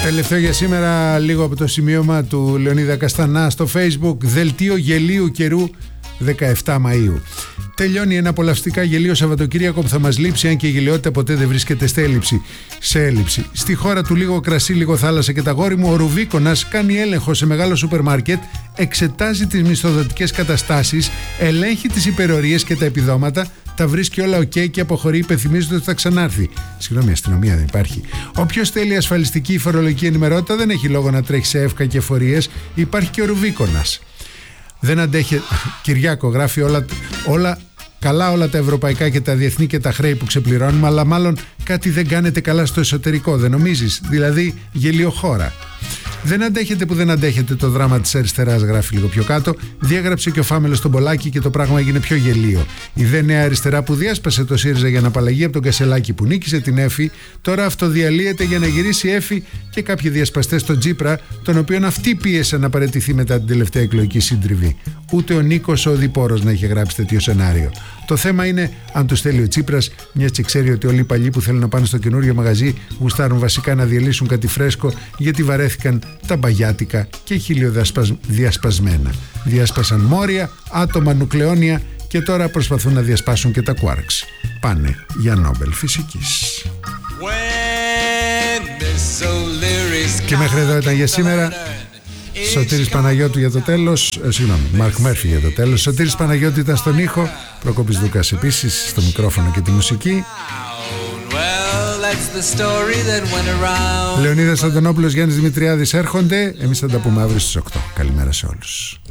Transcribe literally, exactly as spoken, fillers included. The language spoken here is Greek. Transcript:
Τελευταίο για σήμερα, λίγο από το σημείωμα του Λεωνίδα Καστανά στο Facebook. Δελτίο γελίου καιρού δεκαεφτά Μαΐου. Τελειώνει ένα απολαυστικά γελίο Σαββατοκύριακο που θα μας λείψει, αν και η γελιότητα ποτέ δεν βρίσκεται σε έλλειψη. σε έλλειψη. Στη χώρα του λίγο κρασί, λίγο θάλασσα και τα γόρι μου, ο Ρουβίκονας κάνει έλεγχο σε μεγάλο σούπερ μάρκετ, εξετάζει τις μισθοδοτικές καταστάσεις, ελέγχει τις υπερορίες και τα επιδόματα, τα βρίσκει όλα οκ okay και αποχωρεί υπενθυμίζοντας ότι θα ξανάρθει. Συγγνώμη, αστυνομία δεν υπάρχει. Όποιος θέλει ασφαλιστική ή φορολογική ενημερότητα δεν έχει λόγο να τρέχει σε εύκα και εφορίες. Υπάρχει και ο Ρουβίκονας. Δεν αντέχει. Κυριάκο γράφει όλα, όλα καλά, όλα τα ευρωπαϊκά και τα διεθνή και τα χρέη που ξεπληρώνουμε, αλλά μάλλον κάτι δεν κάνετε καλά στο εσωτερικό, δεν νομίζεις? Δηλαδή γελιοχώρα. Δεν αντέχετε που δεν αντέχετε το δράμα της αριστεράς, γράφει λίγο πιο κάτω. Διέγραψε και ο Φάμελος τον Πολάκη και το πράγμα έγινε πιο γελίο. Η δε νέα αριστερά που διάσπασε το ΣΥΡΙΖΑ για να απαλλαγεί από τον Κασελάκη που νίκησε την Έφη, τώρα αυτοδιαλύεται για να γυρίσει η Έφη και κάποιοι διασπαστές στον Τσίπρα, τον οποίον αυτή πίεσε να παραιτηθεί μετά την τελευταία εκλογική σύντριβη. Ούτε ο Νίκος ο Οδηπόρος να είχε γράψει τέτοιο σενάριο. Το θέμα είναι αν τους θέλει ο Τσίπρας, μιας και ξέρει ότι όλοι οι παλιοί που θέλουν να πάνε στο καινούριο μαγαζί γουστάρουν βασικά να διαλύσουν κάτι φρέσκο, γιατί βαρέθηκαν τα μπαγιάτικα και χιλιοδιασπασμένα. Διάσπασαν μόρια, άτομα, νουκλεόνια και τώρα προσπαθούν να διασπάσουν και τα κουάρξ. Πάνε για Νόμπελ φυσικής. Και μέχρι εδώ ήταν για σήμερα. Σωτήρης Παναγιώτου για το τέλος, ε, συγγνώμη, Μαρκ Μέρφυ για το τέλος. Σωτήρης Παναγιώτου ήταν στον ήχο, Προκόπης Δούκας επίσης στο μικρόφωνο και τη μουσική. Λεωνίδας Αντωνόπουλος, Γιάννης Δημητριάδης έρχονται. Εμείς θα τα πούμε αύριο στις οκτώ. Καλημέρα σε όλους.